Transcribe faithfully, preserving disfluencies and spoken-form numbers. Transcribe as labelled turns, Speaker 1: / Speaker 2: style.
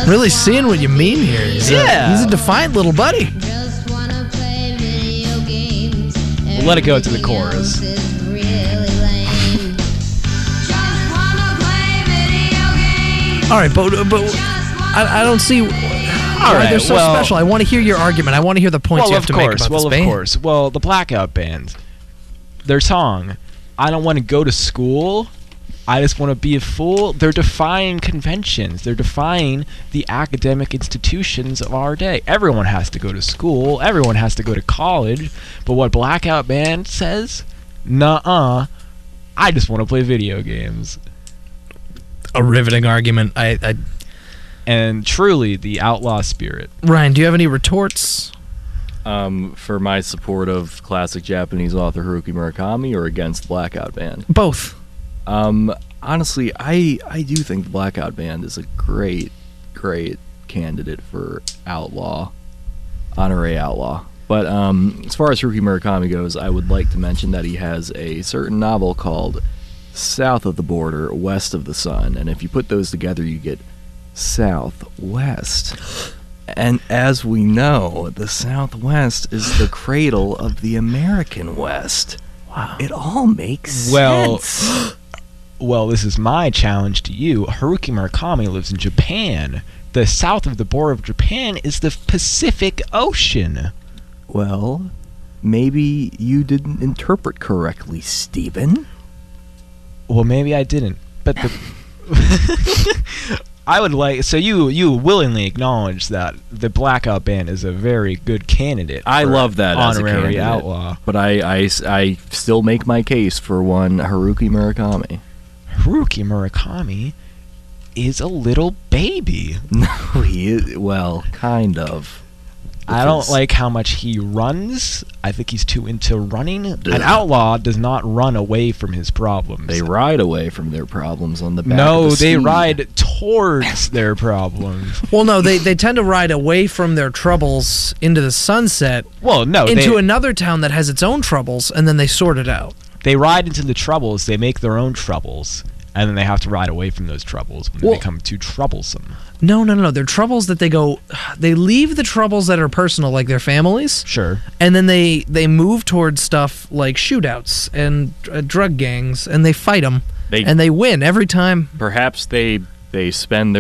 Speaker 1: Really seeing what you mean here. He's
Speaker 2: Yeah.
Speaker 1: A, he's a defiant little buddy.
Speaker 2: We'll let it go to the chorus.
Speaker 1: All right, but but I, I don't see why
Speaker 2: right,
Speaker 1: they're so
Speaker 2: well-
Speaker 1: special. I want to hear your argument. I want to hear the points
Speaker 2: Well,
Speaker 1: you have
Speaker 2: of
Speaker 1: to
Speaker 2: course.
Speaker 1: make about
Speaker 2: Well,
Speaker 1: this
Speaker 2: of
Speaker 1: band.
Speaker 2: course. Well, the Blackout Band, their song, I don't want to go to school. I just want to be a fool. They're defying conventions. They're defying the academic institutions of our day. Everyone has to go to school. Everyone has to go to college. But what Blackout Band says? Nuh-uh. I just want to play video games.
Speaker 1: A riveting argument. I, I
Speaker 2: And truly, the outlaw spirit.
Speaker 1: Ryan, do you have any retorts?
Speaker 3: Um, for my support of classic Japanese author Haruki Murakami or against Blackout Band?
Speaker 1: Both.
Speaker 3: Um, honestly, I I do think the Blackout Band is a great, great candidate for outlaw, honorary outlaw. But um, as far as Haruki Murakami goes, I would like to mention that he has a certain novel called South of the Border, West of the Sun, and if you put those together, you get Southwest. And as we know, the Southwest is the cradle of the American West.
Speaker 1: Wow.
Speaker 3: It all makes
Speaker 2: Well,
Speaker 3: sense.
Speaker 2: Well, this is my challenge to you. Haruki Murakami lives in Japan. The south of the border of Japan is the Pacific Ocean.
Speaker 3: Well, maybe you didn't interpret correctly, Stephen.
Speaker 2: Well, maybe I didn't. But the I would like so you you willingly acknowledge that the Blackout Band is a very good candidate.
Speaker 3: I
Speaker 2: for
Speaker 3: love that as a
Speaker 2: honorary
Speaker 3: candidate.
Speaker 2: outlaw.
Speaker 3: But I, I, I still make my case for one Haruki Murakami.
Speaker 2: Haruki Murakami is a little baby.
Speaker 3: No, he is, well, kind of.
Speaker 2: I don't
Speaker 3: Because-
Speaker 2: like how much he runs. I think he's too into running.
Speaker 3: Ugh.
Speaker 2: An outlaw does not run away from his problems.
Speaker 3: They ride away from their problems on the back
Speaker 2: no,
Speaker 3: of a
Speaker 2: they
Speaker 3: steed.
Speaker 2: ride towards their problems.
Speaker 1: Well, no, they, they tend to ride away from their troubles into the sunset,
Speaker 2: Well, no,
Speaker 1: into
Speaker 2: they,
Speaker 1: another town that has its own troubles, and then they sort it out.
Speaker 2: they ride into the troubles. They make their own troubles, and then they have to ride away from those troubles when
Speaker 1: Well-
Speaker 2: they become too troublesome.
Speaker 1: No, no, no, no. They're troubles that they go, they leave the troubles that are personal, like their families,
Speaker 2: Sure.
Speaker 1: and then they, they move towards stuff like shootouts and uh, drug gangs, and they fight them,
Speaker 3: They-
Speaker 1: and they win every time.
Speaker 3: Perhaps they they spend their